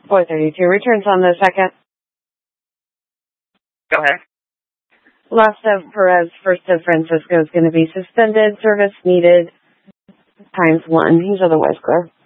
432 returns on the second. Go ahead. Last of Perez, first of Francisco is going to be suspended. Service needed ×1. He's otherwise clear.